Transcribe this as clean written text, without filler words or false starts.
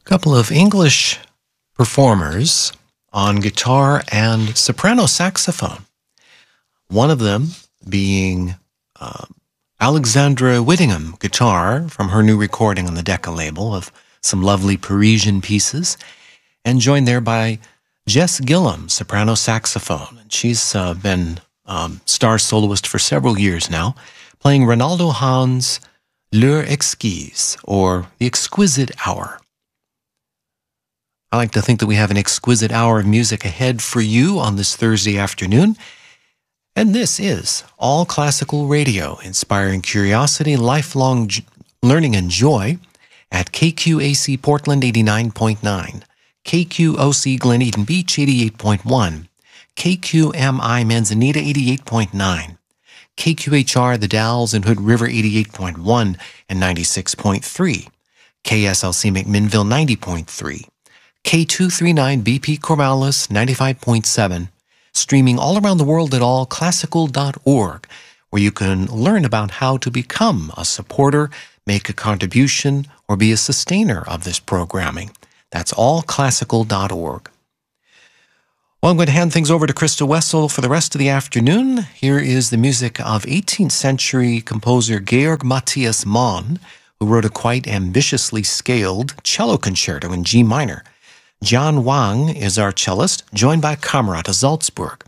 Couple of English performers on guitar and soprano saxophone. One of them being Alexandra Whittingham, guitar from her new recording on the Decca label of some lovely Parisian pieces, and joined there by Jess Gillam, soprano saxophone. And she's been star soloist for several years now, playing Ronaldo Hahn's L'heure exquise, or The Exquisite Hour. I like to think that we have an exquisite hour of music ahead for you on this Thursday afternoon. And this is All Classical Radio, inspiring curiosity, lifelong learning and joy at KQAC Portland 89.9, KQOC Glen Eden Beach 88.1, KQMI Manzanita 88.9, KQHR The Dalles and Hood River 88.1 and 96.3, KSLC McMinnville 90.3, K239 BP Corvallis 95.7, streaming all around the world at allclassical.org, where you can learn about how to become a supporter, make a contribution, or be a sustainer of this programming. That's allclassical.org. Well, I'm going to hand things over to Krista Wessel for the rest of the afternoon. Here is the music of 18th century composer Georg Matthias Mann, who wrote a quite ambitiously scaled cello concerto in G minor. John Wang is our cellist, joined by Kamerad of Salzburg.